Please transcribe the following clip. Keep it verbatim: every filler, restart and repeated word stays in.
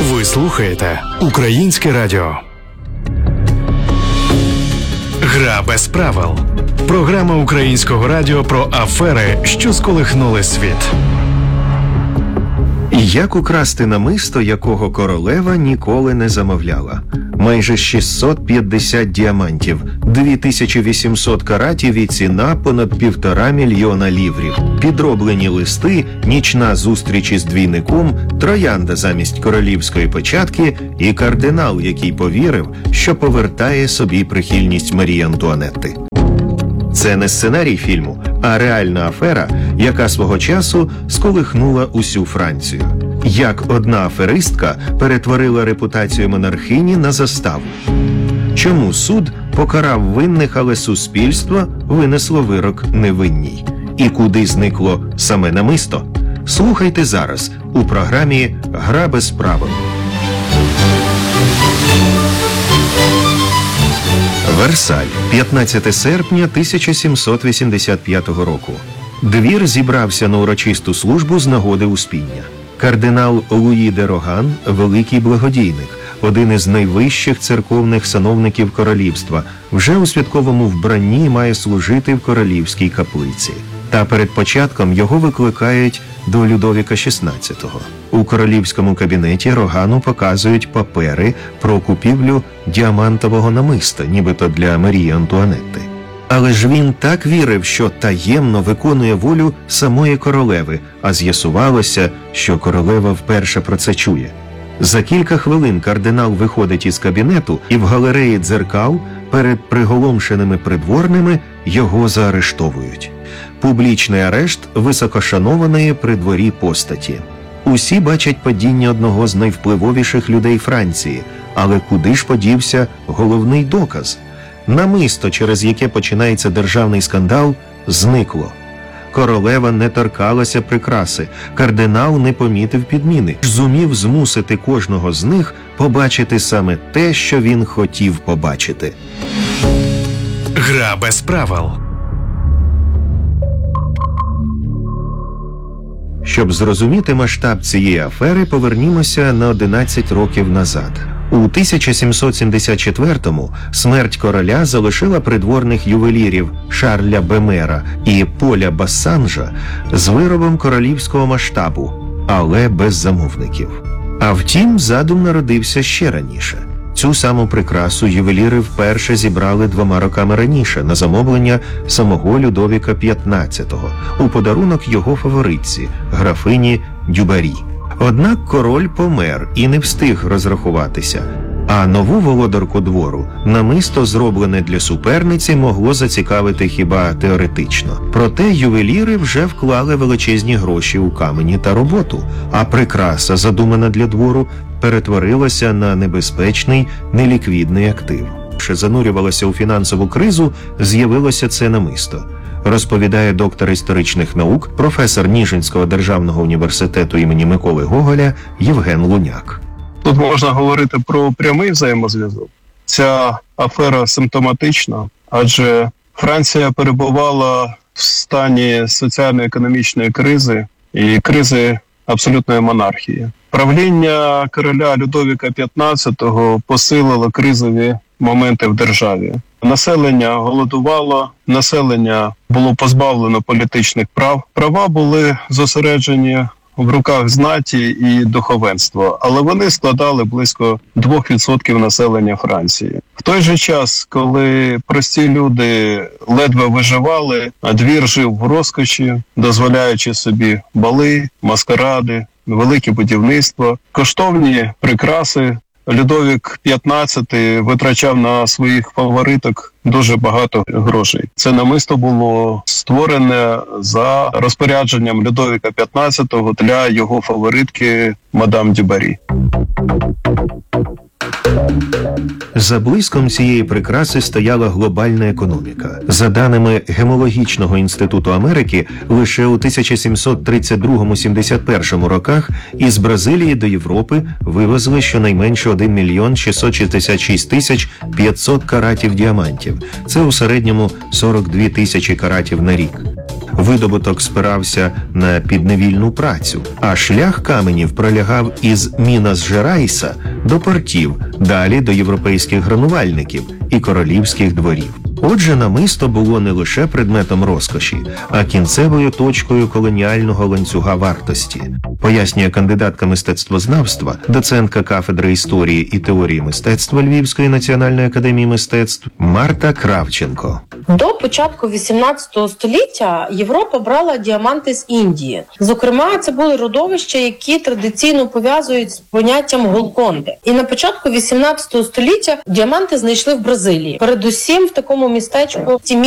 Ви слухаєте Українське радіо. Гра без правил. Програма Українського радіо про афери, що сколихнули світ. Як украсти намисто, якого королева ніколи не замовляла? Майже шістсот п'ятдесят діамантів, дві тисячі вісімсот каратів і ціна понад півтора мільйона ліврів. Підроблені листи, нічна зустріч із двійником, троянда замість королівської печатки і кардинал, який повірив, що повертає собі прихильність Марії Антуанетти. Це не сценарій фільму, а реальна афера, яка свого часу сколихнула усю Францію. Як одна аферистка перетворила репутацію монархині на заставу. Чому суд покарав винних, але суспільство винесло вирок невинній? І куди зникло саме намисто? Слухайте зараз у програмі «Гра без правил». Версаль, п'ятнадцяте серпня тисяча сімсот вісімдесят п'ятого року. Двір зібрався на урочисту службу з нагоди Успіння. Кардинал Луї де Роган – великий благодійник, один із найвищих церковних сановників королівства, вже у святковому вбранні має служити в королівській каплиці. Та перед початком його викликають до Людовіка шістнадцятого. У королівському кабінеті Рогану показують папери про купівлю діамантового намиста, нібито для Марії Антуанетти. Але ж він так вірив, що таємно виконує волю самої королеви, а з'ясувалося, що королева вперше про це чує. За кілька хвилин кардинал виходить із кабінету, і в галереї дзеркал перед приголомшеними придворними його заарештовують. Публічний арешт високошанованої при дворі постаті. Усі бачать падіння одного з найвпливовіших людей Франції, але куди ж подівся головний доказ? Намисто, через яке починається державний скандал, зникло. Королева не торкалася прикраси, кардинал не помітив підміни, зумів змусити кожного з них побачити саме те, що він хотів побачити. Гра без правил. Щоб зрозуміти масштаб цієї афери, повернімося на одинадцять років назад. У тисяча сімсот сімдесят четвертому смерть короля залишила придворних ювелірів Шарля Бемера і Поля Бассанжа з виробом королівського масштабу, але без замовників. А втім, задум народився ще раніше. Цю саму прикрасу ювеліри вперше зібрали двома роками раніше на замовлення самого Людовіка п'ятнадцятого у подарунок його фаворитці, графині Дюбарі. Однак король помер і не встиг розрахуватися, а нову володарку двору намисто, зроблене для суперниці, могло зацікавити хіба теоретично. Проте ювеліри вже вклали величезні гроші у камені та роботу, а прикраса, задумана для двору, перетворилася на небезпечний, неліквідний актив. Що занурювалося у фінансову кризу, з'явилося це намисто. Розповідає доктор історичних наук, професор Ніжинського державного університету імені Миколи Гоголя Євген Луняк. Тут можна говорити про прямий взаємозв'язок. Ця афера симптоматична, адже Франція перебувала в стані соціально-економічної кризи і кризи абсолютної монархії. Правління короля Людовіка п'ятнадцятого посилило кризові моменти в державі. Населення голодувало, населення було позбавлено політичних прав. Права були зосереджені в руках знаті і духовенства, але вони складали близько двох відсотків населення Франції. В той же час, коли прості люди ледве виживали, а двір жив в розкоші, дозволяючи собі бали, маскаради, велике будівництво, коштовні прикраси, Людовік п'ятнадцятий витрачав на своїх фавориток дуже багато грошей. Це намисто було створене за розпорядженням Людовіка п'ятнадцятого для його фаворитки мадам Дюбарі. За блиском цієї прикраси стояла глобальна економіка. За даними Гемологічного інституту Америки, лише у тисяча сімсот тридцять другому - сімдесят першому роках із Бразилії до Європи вивезли щонайменше один мільйон шістсот шістдесят шість тисяч п'ятсот каратів діамантів. Це у середньому сорок дві тисячі каратів на рік. Видобуток спирався на підневільну працю, а шлях каменів пролягав із Мінас-Жерайса до портів, далі до європейських гранувальників і королівських дворів. Отже, намисто було не лише предметом розкоші, а кінцевою точкою колоніального ланцюга вартості, пояснює кандидатка мистецтвознавства, доцентка кафедри історії і теорії мистецтва Львівської національної академії мистецтв Марта Кравченко. До початку вісімнадцятого століття Європа брала діаманти з Індії. Зокрема, це були родовища, які традиційно пов'язують з поняттям Голконди. І на початку вісімнадцятого століття діаманти знайшли в Бразилії. Передусім в такому містечку